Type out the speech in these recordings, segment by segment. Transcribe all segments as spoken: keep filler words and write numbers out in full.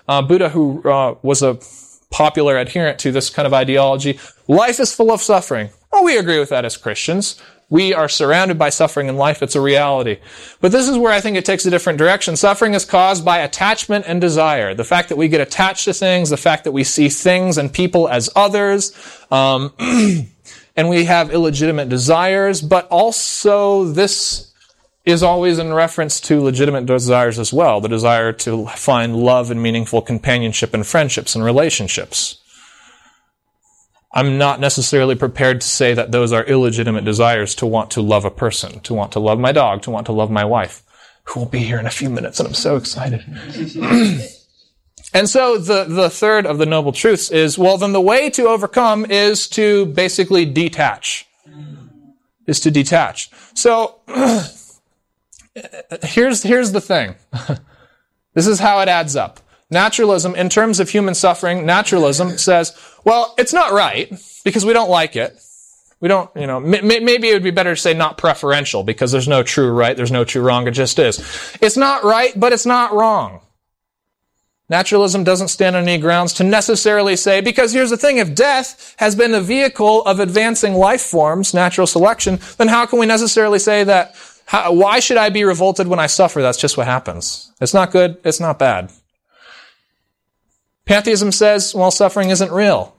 uh, Buddha, who uh, was a popular adherent to this kind of ideology, life is full of suffering. Well, we agree with that as Christians. We are surrounded by suffering in life. It's a reality. But this is where I think it takes a different direction. Suffering is caused by attachment and desire. The fact that we get attached to things, the fact that we see things and people as others, um, and we have illegitimate desires, but also this is always in reference to legitimate desires as well, the desire to find love and meaningful companionship and friendships and relationships. I'm not necessarily prepared to say that those are illegitimate desires to want to love a person, to want to love my dog, to want to love my wife, who will be here in a few minutes, and I'm so excited. And so the, the third of the noble truths is, well, then the way to overcome is to basically detach. Is to detach. So, here's, here's the thing. This is how it adds up. Naturalism, in terms of human suffering, naturalism says, well, it's not right, because we don't like it. We don't, you know, m- maybe it would be better to say not preferential, because there's no true right, there's no true wrong, it just is. It's not right, but it's not wrong. Naturalism doesn't stand on any grounds to necessarily say, because here's the thing, if death has been the vehicle of advancing life forms, natural selection, then how can we necessarily say that, how, why should I be revolted when I suffer? That's just what happens. It's not good, it's not bad. Pantheism says, well, suffering isn't real.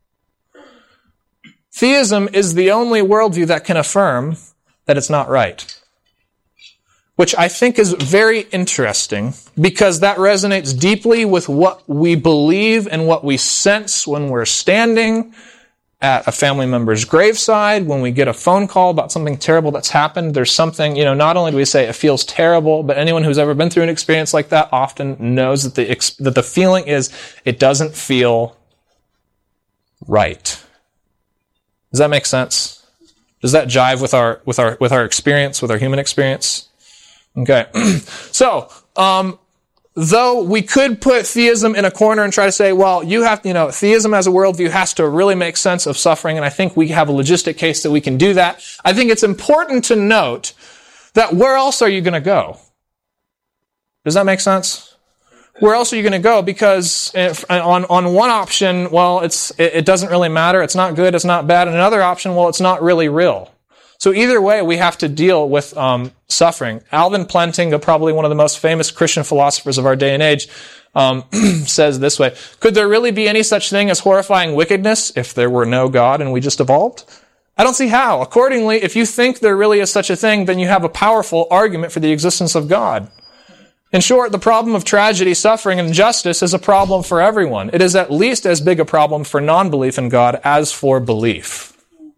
Theism is the only worldview that can affirm that it's not right. Which I think is very interesting, because that resonates deeply with what we believe and what we sense when we're standing at a family member's graveside, when we get a phone call about something terrible that's happened. There's something, you know, not only do we say it feels terrible, but anyone who's ever been through an experience like that often knows that the, that the feeling is it doesn't feel right. Does that make sense? Does that jive with our, with our, with our experience, with our human experience? Okay. So, um, though we could put theism in a corner and try to say, well, you have, you know, theism as a worldview has to really make sense of suffering, and I think we have a logistic case that we can do that. I think it's important to note that where else are you going to go? Does that make sense? Where else are you going to go? Because if, on, on one option, well, it's, it, it doesn't really matter. It's not good. It's not bad. And another option, well, it's not really real. So either way, we have to deal with um, suffering. Alvin Plantinga, probably one of the most famous Christian philosophers of our day and age, um, says this way: could there really be any such thing as horrifying wickedness if there were no God and we just evolved? I don't see how. Accordingly, if you think there really is such a thing, then you have a powerful argument for the existence of God. In short, the problem of tragedy, suffering, and injustice is a problem for everyone. It is at least as big a problem for non-belief in God as for belief.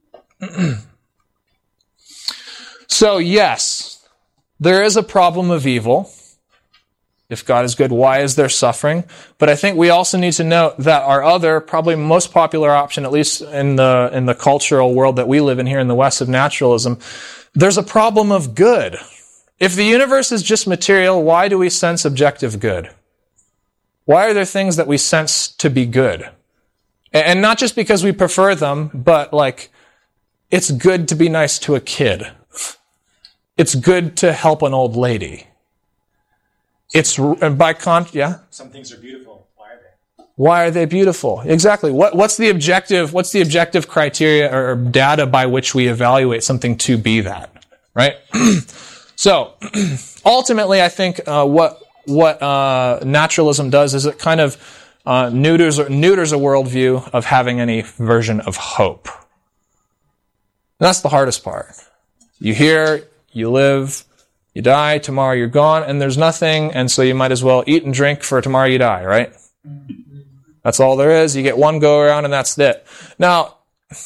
So yes, there is a problem of evil. If God is good, why is there suffering? But I think we also need to note that our other, probably most popular option, at least in the in the cultural world that we live in here in the West of naturalism, there's a problem of good. If the universe is just material, why do we sense objective good? Why are there things that we sense to be good? And not just because we prefer them, but like, it's good to be nice to a kid. It's good to help an old lady. It's, by con, yeah? Some things are beautiful. Why are they? Why are they beautiful? Exactly. What, what's the objective, what's the objective criteria or data by which we evaluate something to be that? Right? So, ultimately, I think, uh, what, what, uh, naturalism does is it kind of, uh, neuters, neuters a worldview of having any version of hope. And that's the hardest part. You hear, you live, you die, tomorrow you're gone, and there's nothing, and so you might as well eat and drink for tomorrow you die, right? That's all there is. You get one go around and that's it. Now,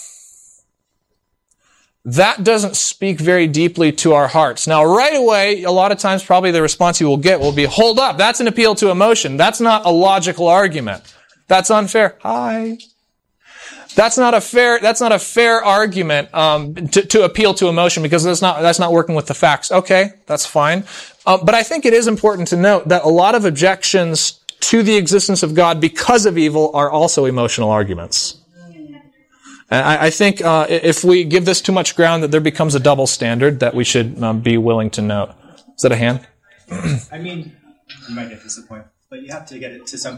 that doesn't speak very deeply to our hearts. Now, right away, a lot of times probably the response you will get will be, hold up, that's an appeal to emotion. That's not a logical argument. That's unfair. Hi. That's not a fair, that's not a fair argument, um, to, to appeal to emotion, because that's not, that's not working with the facts. Okay, that's fine. Uh, but I think it is important to note that a lot of objections to the existence of God because of evil are also emotional arguments. And I, I think, uh, if we give this too much ground, that there becomes a double standard that we should um, be willing to note. Is that a hand? I mean, you might get disappointed, but you have to get it to some